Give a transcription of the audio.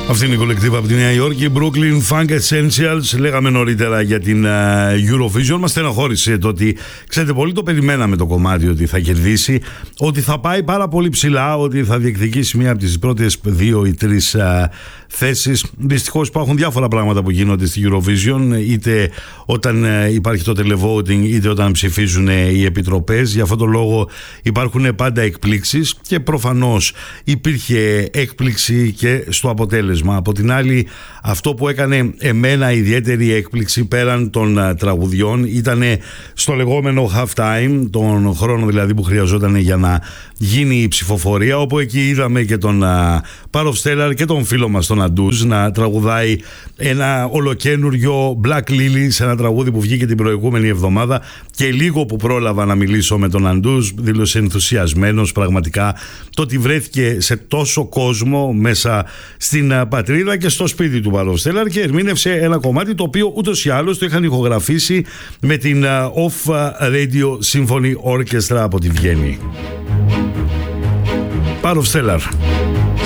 Αυτή είναι η κολεκτίβα από τη Νέα Υόρκη, Brooklyn Funk Essentials. Λέγαμε νωρίτερα για την Eurovision. Μας στενοχώρησε το ότι, ξέρετε, πολύ το περιμέναμε το κομμάτι ότι θα κερδίσει, ότι θα πάει πάρα πολύ ψηλά, ότι θα διεκδικήσει μία από τις πρώτες 2 ή 3 θέσεις. Δυστυχώς υπάρχουν διάφορα πράγματα που γίνονται στη Eurovision, είτε όταν υπάρχει το televoting, είτε όταν ψηφίζουν οι επιτροπές. Για αυτόν τον λόγο υπάρχουν πάντα εκπλήξεις και προφανώς υπήρχε έκπληξη και στο αποτέλεσμα. Από την άλλη, αυτό που έκανε εμένα ιδιαίτερη έκπληξη πέραν των τραγουδιών ήταν στο λεγόμενο half time, τον χρόνο δηλαδή που χρειαζόταν για να γίνει η ψηφοφορία, όπου εκεί είδαμε και τον Παροφστέλλαρ και τον φίλο μας τον Αντούζ να τραγουδάει ένα ολοκένουργιο Black Lily, σε ένα τραγούδι που βγήκε την προηγούμενη εβδομάδα, και λίγο που πρόλαβα να μιλήσω με τον Αντούζ δήλωσε ενθουσιασμένος πραγματικά το ότι βρέθηκε σε τόσο κόσμο μέσα στην πατρίδα και στο σπίτι του Παροφστέλλαρ και ερμήνευσε ένα κομμάτι το οποίο ούτως ή άλλως το είχαν ηχογραφήσει με την Off Radio Symphony Orchestra από τη Βιέννη. Παροφστέλλαρ.